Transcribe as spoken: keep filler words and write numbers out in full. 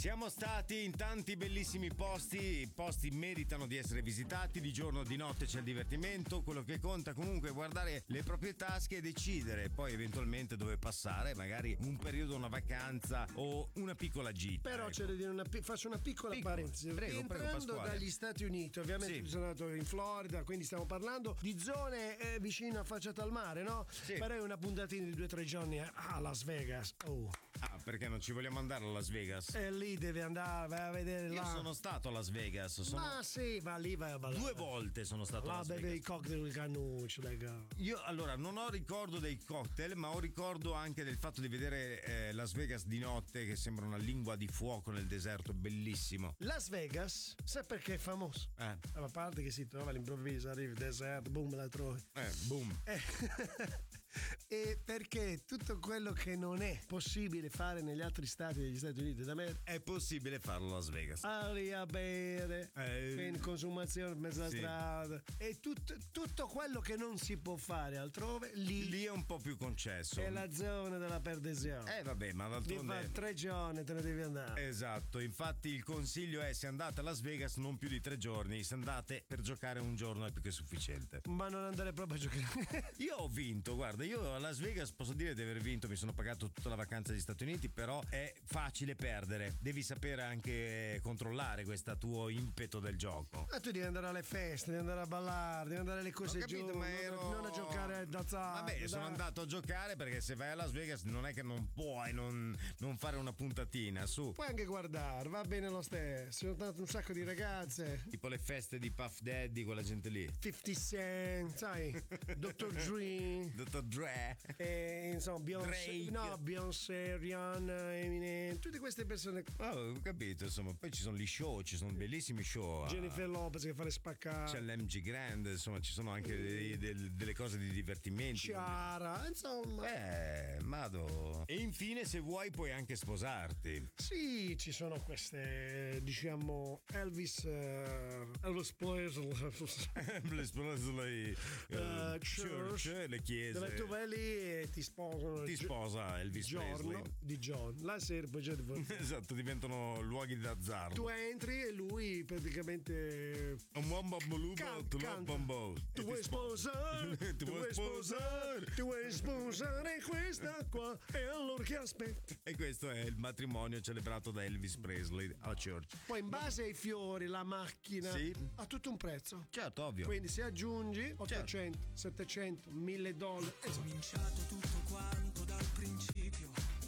Siamo stati in tanti bellissimi posti, i posti meritano di essere visitati, di giorno e di notte c'è il divertimento, quello che conta comunque è guardare le proprie tasche e decidere poi eventualmente dove passare, magari un periodo, una vacanza o una piccola gita. Però ecco. c'è da dire una, faccio una piccola Piccola. parentesi. Prego, Entrando prego, dagli Stati Uniti, ovviamente sì. sono andato in Florida, quindi stiamo parlando di zone eh, vicino affacciate al mare, no? Sì. Farei una puntatina di due o tre giorni a Las Vegas. Oh. Ah, perché non ci vogliamo andare a Las Vegas? E lì devi andare, vai a vedere Io là. sono stato a Las Vegas, sono... Ma sì, ma lì vai a ballare. Due volte sono stato a là Las bevi Vegas. i cocktail di cannuccio, raga. Io allora non ho ricordo dei cocktail, ma ho ricordo anche del fatto di vedere eh, Las Vegas di notte, che sembra una lingua di fuoco nel deserto, bellissimo. Las Vegas, sai perché è famoso? Eh, A parte che si trova all'improvviso, arrivi deserto, boom, la trovi. eh boom. Eh, e perché tutto quello che non è possibile fare negli altri stati degli Stati Uniti d'America È possibile farlo a Las Vegas. ali a bere, Eh, in consumazione in mezzo alla sì. strada e tutto, tutto quello che non si può fare altrove lì, Lì è un po' più concesso. è la zona della perdizione. Eh vabbè, ma Ti fa d'altronde... tre giorni te ne devi andare. Esatto, infatti il consiglio è: se andate a Las Vegas non più di tre giorni, se andate per giocare un giorno è più che sufficiente. Ma non andare proprio a giocare. Io ho vinto, guarda, io a Las Vegas posso dire di aver vinto, mi sono pagato tutta la vacanza agli Stati Uniti, però è facile perdere, devi sapere anche controllare questo tuo impeto del gioco. Ma tu devi andare alle feste, devi andare a ballare, devi andare alle cose Ho capito, giù, ma non, ero... non a giocare d'azzardo. Vabbè, dai. sono andato a giocare perché se vai a Las Vegas non è che non puoi non, non fare una puntatina, su. Puoi anche guardare, va bene lo stesso. Ci sono state un sacco di ragazze. Tipo le feste di Puff Daddy, quella gente lì. cinquanta Cent, sai, doctor Dre, dottor Dre. e, insomma, Beyoncé, Drake. no, Beyoncé, Rihanna, Eminem, tutte queste persone. Oh, ho capito, insomma, poi ci sono gli show, ci sono bellissimi show. Jennifer Lopez che fa le spaccate. C'è l'M G Grand, insomma, ci sono anche dei- del- delle cose di divertimento. Ciara, insomma. Eh, Mado. E infine, se vuoi, puoi anche sposarti. Sì, ci sono queste, diciamo, Elvis, eh, Elvis Presley. L'esplosione Uh, church, church, le chiese. dove tu vai lì e ti sposano. Ti sposa Elvis giorno Presley. di John. La sera poi già ti Esatto, diventano luoghi d'azzardo. tu entri e lui praticamente Un buon bambolubo, Can- tu lo canta. bambo. ti vuoi sposare, Ti ti vuoi vuoi sposare, ti vuoi sposare questa qua e allora che aspetti? E questo è il matrimonio celebrato da Elvis Presley alla church. Poi in base ai fiori, la macchina Sì. ha tutto un prezzo. Certo, ovvio. Quindi se aggiungi ottocento, settecento, mille dollari. È cominciato tutto quanto dal principio.